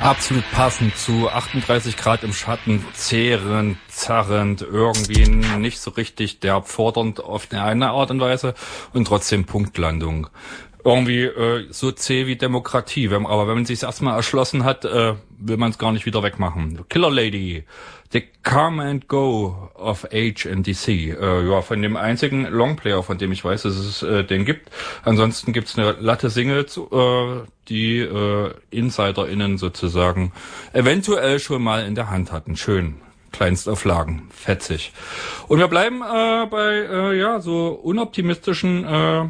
Absolut passend zu 38 Grad im Schatten, zehrend, zerrend, irgendwie nicht so richtig derb fordernd auf eine Art und Weise und trotzdem Punktlandung. Irgendwie so zäh wie Demokratie, aber wenn man sich erstmal erschlossen hat, will man es gar nicht wieder wegmachen. Killer Lady, The Come and Go of Age and DC. Ja, von dem einzigen Longplayer, von dem ich weiß, dass es den gibt. Ansonsten gibt's eine Latte Singles, die InsiderInnen sozusagen eventuell schon mal in der Hand hatten. Schön. Kleinstauflagen. Fetzig. Und wir bleiben bei so unoptimistischen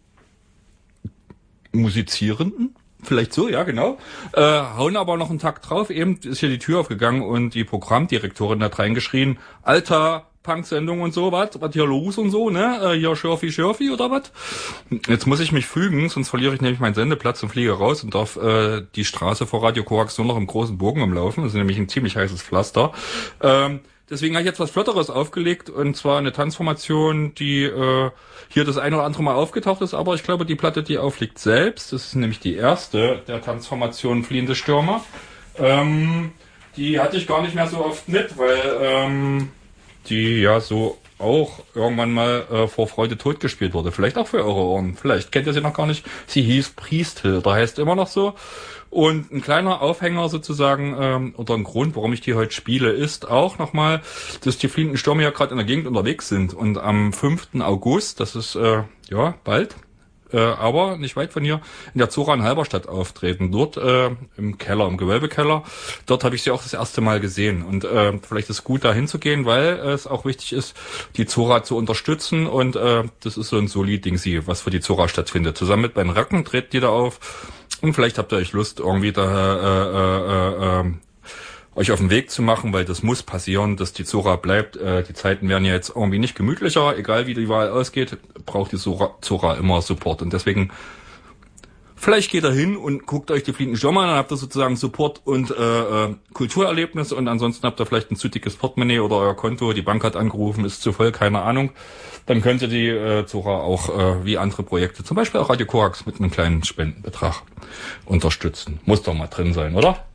Musizierenden, vielleicht so, ja genau, hauen aber noch einen Takt drauf. Eben ist hier die Tür aufgegangen und die Programmdirektorin hat reingeschrien, Alter, Punk-Sendung und so, was hier los und so, ne, hier Schürfi oder was. Jetzt muss ich mich fügen, sonst verliere ich nämlich meinen Sendeplatz und fliege raus und darf die Straße vor Radio Korax nur noch im großen Bogen umlaufen. Das ist nämlich ein ziemlich heißes Pflaster. Deswegen habe ich jetzt was Flotteres aufgelegt, und zwar eine Tanzformation, die hier das ein oder andere Mal aufgetaucht ist, aber ich glaube, die Platte, die aufliegt selbst, das ist nämlich die erste der Tanzformation Fliehende Stürmer. Die hatte ich gar nicht mehr so oft mit, weil die ja so auch irgendwann mal vor Freude tot gespielt wurde. Vielleicht auch für eure Ohren. Vielleicht kennt ihr sie noch gar nicht. Sie hieß Priesthilde, heißt immer noch so. Und ein kleiner Aufhänger sozusagen, oder ein Grund, warum ich die heute spiele, ist auch nochmal, dass die Fliehenden Stürmer ja gerade in der Gegend unterwegs sind. Und am 5. August, das ist bald, aber nicht weit von hier, in der Zora in Halberstadt auftreten. Dort im Keller, im Gewölbekeller. Dort habe ich sie auch das erste Mal gesehen. Und vielleicht ist es gut, da hinzugehen, weil es auch wichtig ist, die Zora zu unterstützen. Und das ist so ein Solid-Ding, was für die Zora stattfindet. Zusammen mit Ben Racken tritt die da auf. Und vielleicht habt ihr euch Lust, irgendwie da euch auf den Weg zu machen, weil das muss passieren, dass die Zora bleibt. Die Zeiten werden ja jetzt irgendwie nicht gemütlicher. Egal wie die Wahl ausgeht, braucht die Zora immer Support. Und deswegen, vielleicht geht ihr hin und guckt euch die Fliehenden Stürmer an, dann habt ihr sozusagen Support und Kulturerlebnis, und ansonsten habt ihr vielleicht ein zu dickes Portemonnaie oder euer Konto, die Bank hat angerufen, ist zu voll, keine Ahnung. Dann könnt ihr die Zora auch wie andere Projekte, zum Beispiel auch Radio Korax, mit einem kleinen Spendenbetrag unterstützen. Muss doch mal drin sein, oder?